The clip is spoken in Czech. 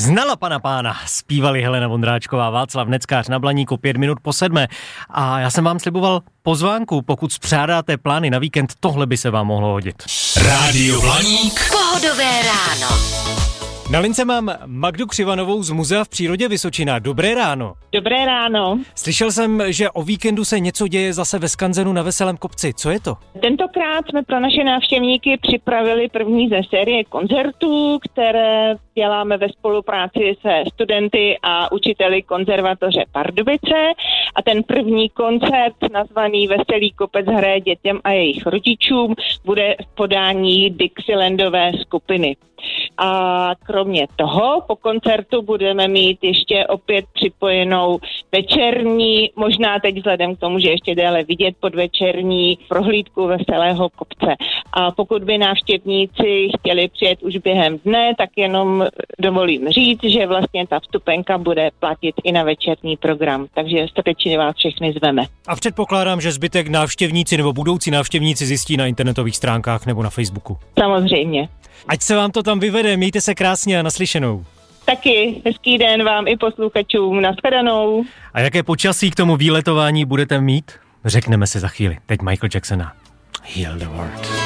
Znala pana pána, zpívali Helena Vondráčková, Václav Neckář na Blaníku 5:05. A já jsem vám sliboval pozvánku, pokud spřádáte plány na víkend, tohle by se vám mohlo hodit. Rádio Blaník. Pohodové ráno. Na lince mám Magdu Křivanovou z Muzea v přírodě Vysočina. Dobré ráno. Dobré ráno. Slyšel jsem, že o víkendu se něco děje zase ve Skanzenu na Veselém kopci. Co je to? Tentokrát jsme pro naše návštěvníky připravili první ze série koncertů, které děláme ve spolupráci se studenty a učiteli konzervatoře Pardubice. A ten první koncert, nazvaný Veselý kopec hraje dětem a jejich rodičům, bude v podání Dixielandové skupiny. A kromě toho po koncertu budeme mít ještě opět připojenou večerní, možná teď vzhledem k tomu, že ještě déle vidět, podvečerní prohlídku Veselého kopce. A pokud by návštěvníci chtěli přijet už během dne, tak jenom dovolím říct, že vlastně ta vstupenka bude platit i na večerní program. Takže srdečně vás všechny zveme. A předpokládám, že zbytek návštěvníci nebo budoucí návštěvníci zjistí na internetových stránkách nebo na Facebooku. Samozřejmě. Ať se vám to tam vyvede, mějte se krásně a naslyšenou. Taky hezký den vám i posluchačům, nashledanou. A jaké počasí k tomu výletování budete mít? Řekneme si za chvíli. Teď Michael Jacksona. Heal the world.